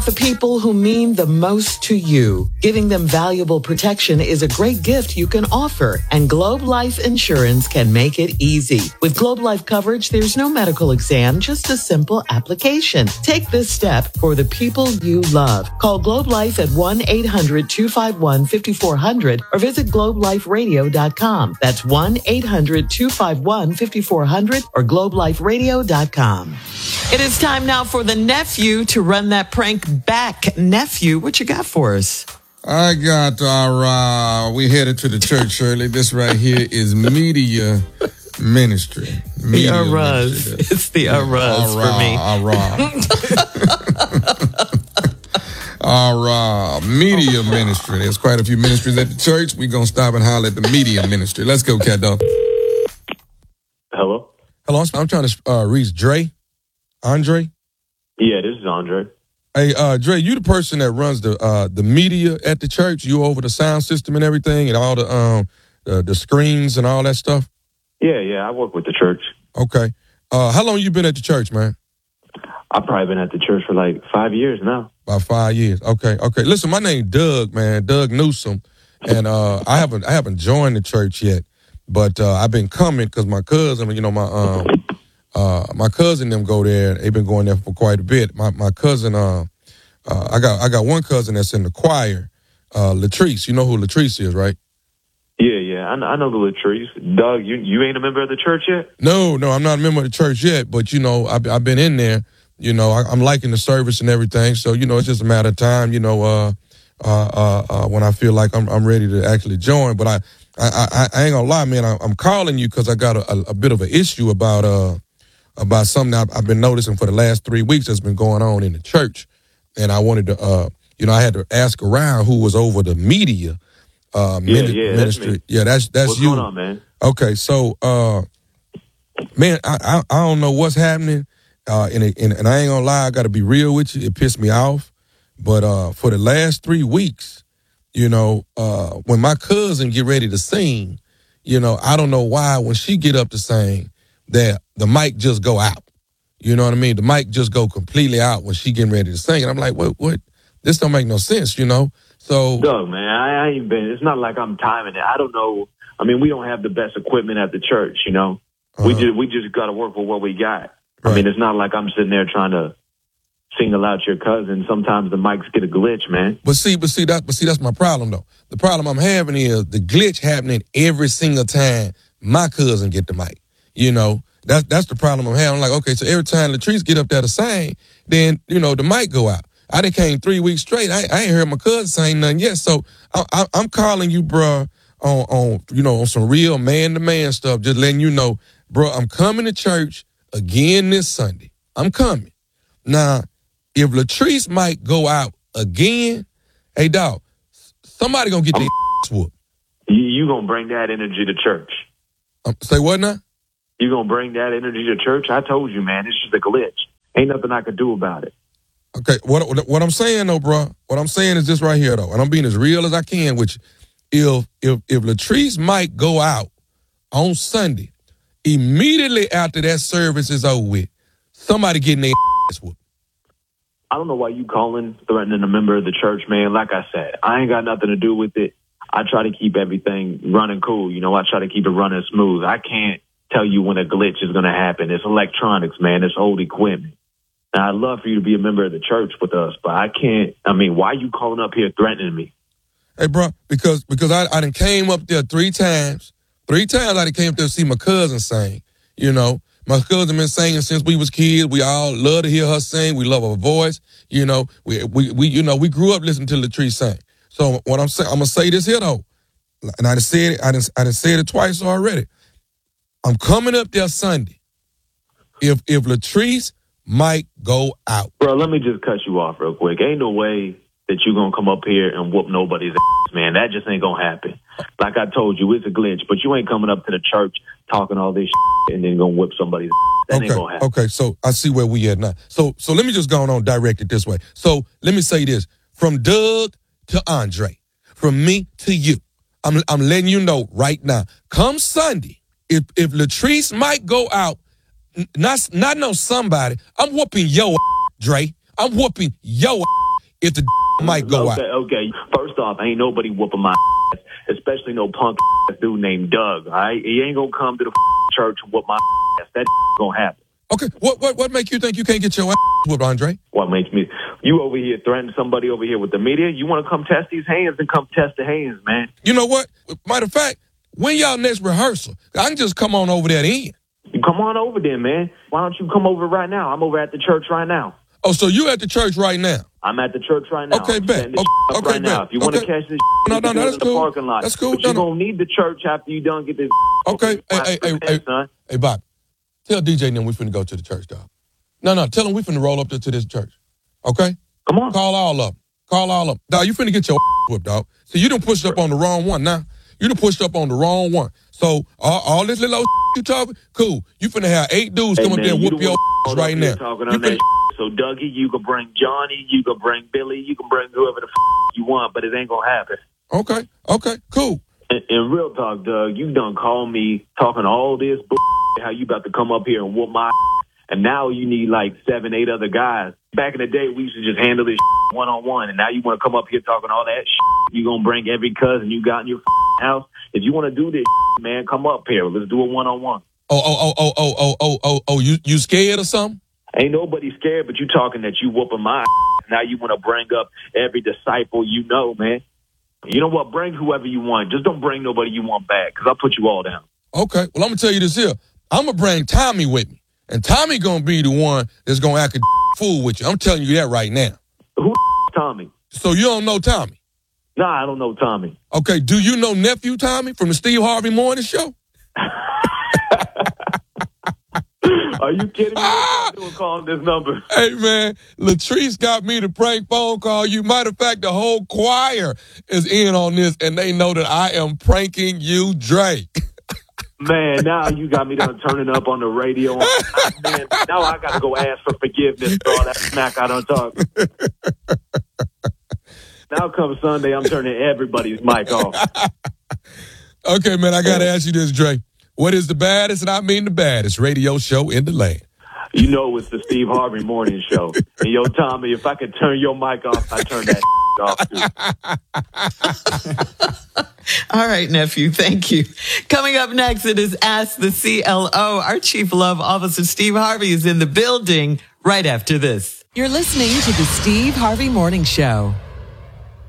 The people who mean the most to you. Giving them valuable protection is a great gift you can offer, and Globe Life Insurance can make it easy. With Globe Life coverage, there's no medical exam, just a simple application. Take this step for the people you love. Call Globe Life at 1-800-251-5400 or visit globeliferadio.com. That's 1-800-251-5400 or globeliferadio.com. It is time now for the nephew to run that prank back. Nephew, what you got for us? I got we headed to the church, Shirley. This right here is Media Ministry. The Aruz. It's the Aruz for me. Media Ministry. There's quite a few ministries at the church. We're going to stop and holler at the Media Ministry. Let's go, cat dog. Hello? Hello, I'm trying to reach Dre. Andre? Yeah, this is Andre. Hey, Dre, you the person that runs the media at the church? You over the sound system and everything and all the screens and all that stuff? Yeah, I work with the church. Okay. How long you been at the church, man? I've probably been at the church for like 5 years now. About 5 years. Okay. Listen, my name Doug, man, Doug Newsom, and I haven't joined the church yet, but I've been coming because my cousin, my cousin them go there. They've been going there for quite a bit. My cousin, I got one cousin that's in the choir, Latrice. You know who Latrice is, right? Yeah. I know the Latrice. Doug, you ain't a member of the church yet? No, I'm not a member of the church yet. But I've been in there. I'm liking the service and everything. So it's just a matter of time. When I feel like I'm ready to actually join. But I ain't gonna lie, man. I'm calling you because I got a bit of an issue about something I've been noticing for the last 3 weeks that's been going on in the church. And I wanted to, I had to ask around who was over the media ministry. That's what's you. What's going on, man? Okay, so, man, I don't know what's happening. And I ain't gonna lie, I got to be real with you. It pissed me off. But for the last 3 weeks, when my cousin get ready to sing, I don't know why when she get up to sing, that the mic just go out. You know what I mean? The mic just go completely out when she getting ready to sing. And I'm like, what? This don't make no sense, So, Doug, man, I ain't been. It's not like I'm timing it. I don't know. I mean, we don't have the best equipment at the church, We just got to work with what we got. Right. I mean, it's not like I'm sitting there trying to single out your cousin. Sometimes the mics get a glitch, man. But see, that's my problem though. The problem I'm having is the glitch happening every single time my cousin get the mic. That's the problem I'm having. I'm like, okay, so every time Latrice get up there to sing, then, the mic go out. I done came 3 weeks straight. I ain't heard my cousin saying nothing yet. So I'm calling you, bruh, on some real man-to-man stuff, just letting you know, bruh, I'm coming to church again this Sunday. I'm coming. Now, if Latrice might go out again, hey, dog, somebody gonna get their whooped. You gonna bring that energy to church. Say what now? You gonna bring that energy to church? I told you, man, it's just a glitch. Ain't nothing I could do about it. Okay, what I'm saying though, bro, what I'm saying is this right here though, and I'm being as real as I can with you. If Latrice might go out on Sunday, immediately after that service is over with, somebody getting their whooped. I don't know why you calling, threatening a member of the church, man. Like I said, I ain't got nothing to do with it. I try to keep everything running cool. I try to keep it running smooth. I can't tell you when a glitch is going to happen. It's electronics, man. It's old equipment. Now, I'd love for you to be a member of the church with us, but I can't. I mean, why are you calling up here threatening me? Hey, bro, because I done came up there 3 times. 3 times I done came up there to see my cousin sing. My cousin been singing since we was kids. We all love to hear her sing. We love her voice. We grew up listening to Latrice sing. So what I'm saying, I'm gonna say this here though, and I done said it twice already. I'm coming up there Sunday. If Latrice might go out, bro, let me just cut you off real quick. Ain't no way that you gonna come up here and whoop nobody's ass, man. That just ain't gonna happen. Like I told you, it's a glitch, but you ain't coming up to the church talking all this and then gonna whip somebody's ass. That ain't gonna happen. Okay, so I see where we at now. So let me just go on direct it this way. So let me say this. From Doug to Andre, from me to you, I'm letting you know right now. Come Sunday, if Latrice might go out, not know somebody, I'm whooping your ass, Dre. I'm whooping your ass. if the might go out. Okay. First off, ain't nobody whooping my ass, especially no punk ass dude named Doug. All right, he ain't gonna come to the church and whoop my ass. That gonna happen. Okay, what make you think you can't get your ass whooped, Andre? What makes me? You over here threatening somebody over here with the media? You want to come test these hands and come test the hands, man. You know what? Matter of fact, when y'all next rehearsal, I can just come on over there then. You come on over there, man. Why don't you come over right now? I'm over at the church right now. Oh, so you at the church right now? I'm at the church right now. Okay, bet. Okay, right now. If you want to catch this, no, that's cool. Parking lot. That's cool. But you're gonna need the church after you done get this. Okay, hey, Bob. Tell DJ and them we finna go to the church, dog. No, tell them we finna roll up to this church. Okay? Come on. Call all of them. Dog, you finna get your whipped, dog. So you done pushed up on the wrong one now. You done pushed up on the wrong one. So all this little you talking, cool. You finna have 8 dudes come up there and whoop your right now. So Dougie, you can bring Johnny, you can bring Billy, you can bring whoever the you want, but it ain't gonna happen. Okay, cool. In real talk, Doug, you done called me talking all this how you about to come up here and whoop my and now you need like 7, 8 other guys. Back in the day, we used to just handle this one-on-one, and now you want to come up here talking all that You gonna bring every cousin you got in your house? If you want to do this, man, come up here. Let's do a one-on-one. You scared or something? Ain't nobody scared, but you talking that you whooping my Now you want to bring up every disciple you know, man. You know what? Bring whoever you want. Just don't bring nobody you want back, because I'll put you all down. Okay, well, I'm going to tell you this here. I'm going to bring Tommy with me. And Tommy going to be the one that's going to act a fool with you. I'm telling you that right now. Who Tommy? So you don't know Tommy? Nah, I don't know Tommy. Okay, do you know Nephew Tommy from the Steve Harvey Morning Show? Are you kidding me? What are you doing calling this number? Hey, man, Latrice got me to prank phone call you. Matter of fact, the whole choir is in on this, and they know that I am pranking you, Drake. Man, now you got me done turning up on the radio. Man, now I got to go ask for forgiveness for all that smack I done talk. Now come Sunday, I'm turning everybody's mic off. Okay, man, I got to ask you this, Drake. What is the baddest, and I mean the baddest, radio show in the land? You know it's the Steve Harvey Morning Show. And yo, Tommy, if I could turn your mic off, I'd turn that off too. All right, nephew, thank you. Coming up next, it is Ask the CLO. Our Chief Love Officer, Steve Harvey, is in the building right after this. You're listening to the Steve Harvey Morning Show.